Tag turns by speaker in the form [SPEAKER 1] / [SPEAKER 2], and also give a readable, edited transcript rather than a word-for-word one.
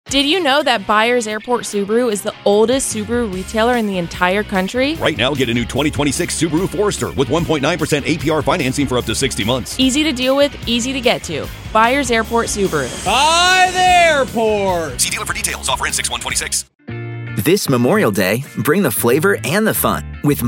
[SPEAKER 1] Did you know that Byers Airport Subaru is the oldest Subaru retailer in the entire country?
[SPEAKER 2] Right now, get a new 2026 Subaru Forester with 1.9% APR financing for up to 60 months.
[SPEAKER 1] Easy to deal with, easy to get to. Byers Airport Subaru.
[SPEAKER 3] By the airport.
[SPEAKER 2] See dealer for details. Offer ends 6/1/26.
[SPEAKER 4] This Memorial Day, bring the flavor and the fun with